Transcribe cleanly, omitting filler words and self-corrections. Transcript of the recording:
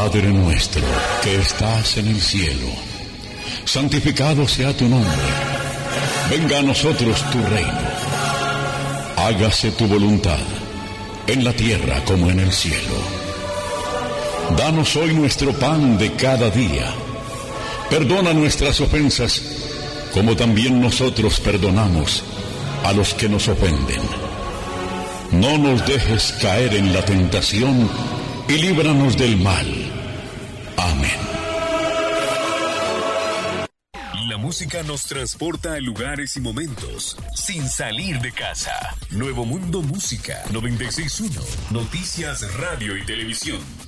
Padre nuestro, que estás en el cielo, santificado sea tu nombre. Venga a nosotros tu reino. Hágase tu voluntad, en la tierra como en el cielo. Danos hoy nuestro pan de cada día. Perdona nuestras ofensas, como también nosotros perdonamos a los que nos ofenden. No nos dejes caer en la tentación y líbranos del mal. Amén. La música nos transporta a lugares y momentos sin salir de casa. Nuevo Mundo Música 96.1. Noticias, radio y televisión.